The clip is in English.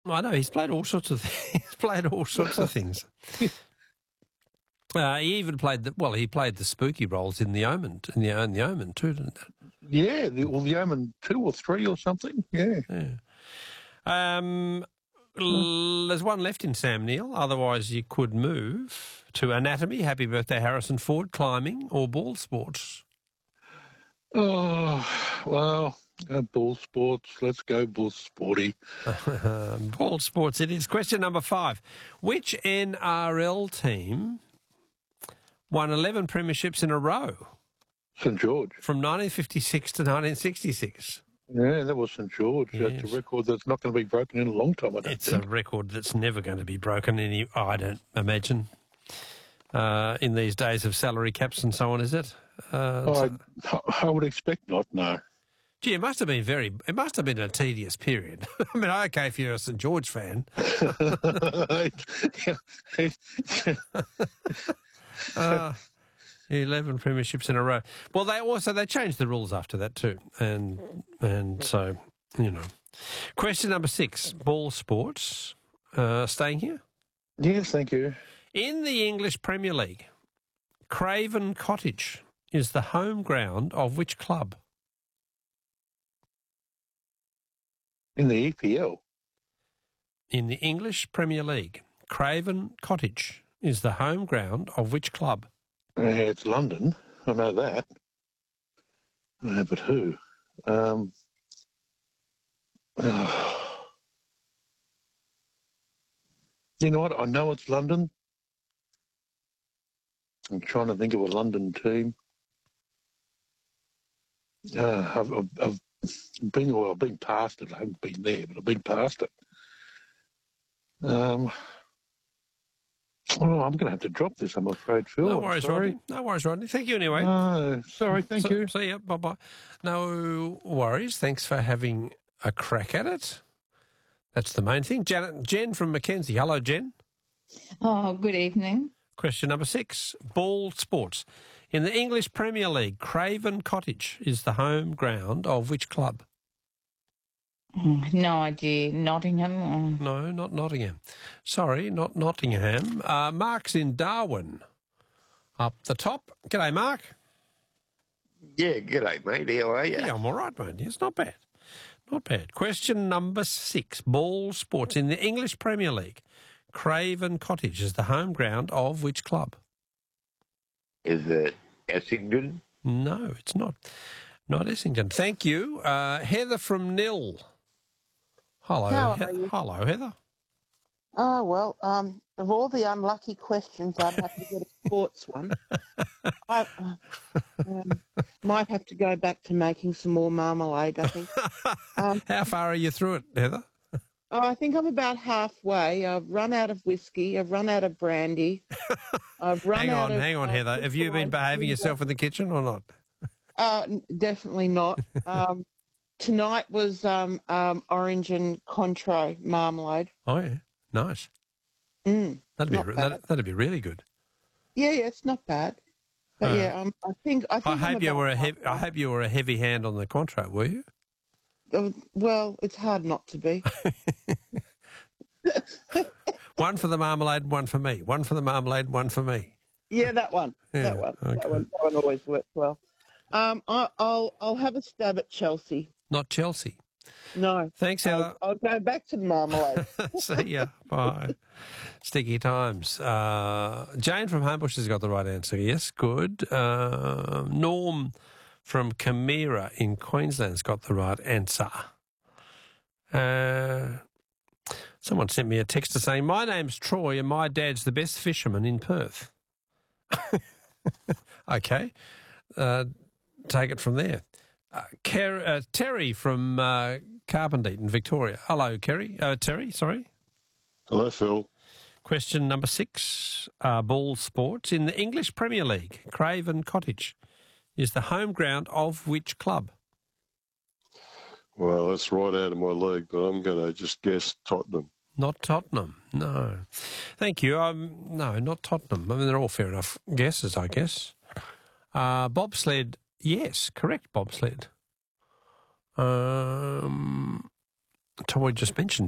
I know he's played all sorts of he's played all sorts of things. He even played he played the spooky roles in The Omen, in the Omen too, didn't it? Yeah, the Omen 2 or 3 or something. Yeah. There's one left in Sam Neill. Otherwise, you could move to anatomy. Happy birthday, Harrison Ford. Climbing or ball sports. Oh, well, ball sports. Let's go ball sporty. Ball sports it is. Question number 5. Which NRL team won 11 premierships in a row? St George. From 1956 to 1966. Yeah, that was St George. Yes. That's a record that's not going to be broken in a long time, I don't It's think. a record that's never going to be broken, I don't imagine, in these days of salary caps and so on, is it? I would expect not, no. Gee, it must have been a tedious period. I mean, okay, if you're a St George fan. 11 premierships in a row. Well, they changed the rules after that too, and so Question number 6: ball sports. Staying here. Yes, thank you. In the English Premier League, Craven Cottage is the home ground of which club? In the EPL. In the English Premier League, Craven Cottage is the home ground of which club? It's London. I know that. But who? You know what? I know it's London. I'm trying to think of a London team. I've been past it. I haven't been there, but I've been past it. I'm going to have to drop this, I'm afraid, Phil. No worries, Rodney. No worries, Rodney. Thank you anyway. Sorry, thank you. See ya. Bye-bye. No worries. Thanks for having a crack at it. That's the main thing. Jen from Mackenzie. Hello, Jen. Oh, good evening. Question number 6. Ball sports. In the English Premier League, Craven Cottage is the home ground of which club? No idea. Nottingham? No, not Nottingham. Sorry, not Nottingham. Mark's in Darwin. Up the top. G'day, Mark. Yeah, g'day, mate. How are you? Yeah, I'm all right, mate. It's not bad. Not bad. Question number 6. Ball sports. In the English Premier League, Craven Cottage is the home ground of which club? Is it Essendon? No, it's not. Not Essendon. Thank you. Heather from Nil. Hello. How are you? Hello, Heather. Oh, well, of all the unlucky questions, I'd have to get a sports one. I might have to go back to making some more marmalade, I think. How far are you through it, Heather? I think I'm about halfway. I've run out of whiskey. I've run out of brandy. I've run Hang on, Heather. Have you been behaving yourself in the kitchen or not? Definitely not. Tonight was orange and Cointreau marmalade. Oh, yeah. Nice. That'd be really good. Yeah, it's not bad. But I think I hope you were a heavy hand on the Cointreau, were you? Well, it's hard not to be. One for the marmalade, one for me. One for the marmalade, one for me. Yeah, that one. Yeah, that one. okay. That one always works well. I'll have a stab at Chelsea. Not Chelsea. No. Thanks, Heather. I'll go back to the marmalade. See ya. Bye. Sticky times. Jane from Homebush has got the right answer. Yes, good. Norm from Camira in Queensland's got the right answer. Someone sent me a text to saying, my name's Troy and my dad's the best fisherman in Perth. Okay. Take it from there. Terry from Carpendite in Victoria. Hello, Terry, sorry. Hello, Phil. Question number 6, ball sports. In the English Premier League, Craven Cottage is the home ground of which club? Well, that's right out of my league, but I'm going to just guess Tottenham. Not Tottenham, no. Thank you. No, not Tottenham. I mean, they're all fair enough guesses, I guess. Bobsled, yes, correct, bobsled. Toy just mentioned